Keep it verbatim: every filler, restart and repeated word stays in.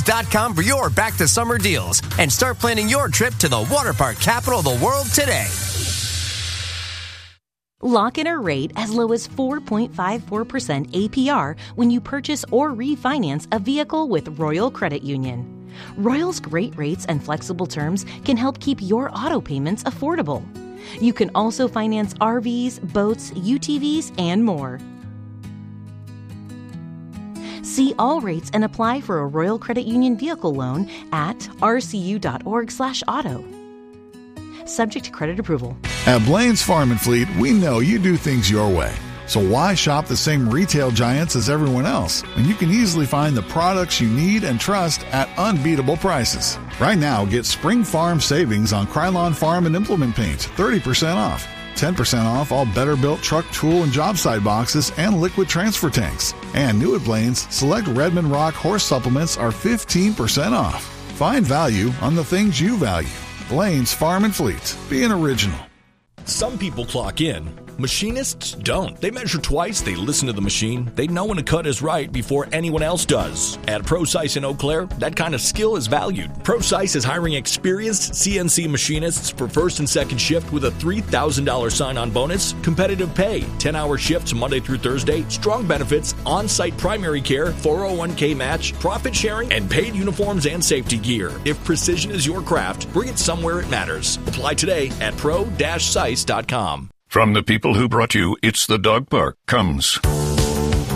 dot com for your back-to-summer deals and start planning your trip to the water park capital of the world today. Lock in a rate as low as four point five four percent A P R when you purchase or refinance a vehicle with Royal Credit Union. Royal's great rates and flexible terms can help keep your auto payments affordable. You can also finance R Vs, boats, U T Vs, and more. See all rates and apply for a Royal Credit Union vehicle loan at r c u dot org slash auto. Subject to credit approval. At Blaine's Farm and Fleet, we know you do things your way. So why shop the same retail giants as everyone else when you can easily find the products you need and trust at unbeatable prices? Right now, get Spring Farm savings on Krylon Farm and Implement Paint, thirty percent off. ten percent off all better-built truck, tool, and job site boxes and liquid transfer tanks. And new at Blaine's, select Redmond Rock horse supplements are fifteen percent off. Find value on the things you value. Blaine's Farm and Fleet. Be an original. Some people clock in. Machinists don't. They measure twice, they listen to the machine, they know when a cut is right before anyone else does. At ProSice in Eau Claire, that kind of skill is valued. ProSice is hiring experienced C N C machinists for first and second shift with a three thousand dollars sign-on bonus, competitive pay, ten-hour shifts Monday through Thursday, strong benefits, on-site primary care, four oh one k match, profit sharing, and paid uniforms and safety gear. If precision is your craft, bring it somewhere it matters. Apply today at pro dash sice dot com. From the people who brought you It's the Dog Park comes